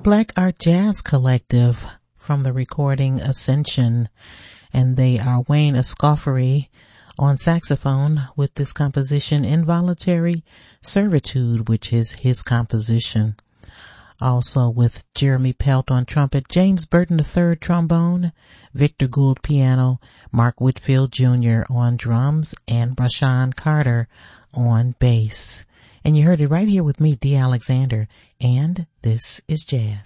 Black Art Jazz Collective from the recording Ascension, and they are Wayne Escoffery on saxophone with this composition Involuntary Servitude, which is his composition. Also with Jeremy Pelt on trumpet, James Burton III trombone, Victor Gould piano, Mark Whitfield Jr. on drums, and Rashawn Carter on bass. And you heard it right here with me, Dee Alexander, and this is jazz.